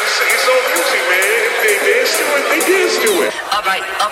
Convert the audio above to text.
It's all music, man. If they dance to it, they dance to it. All right.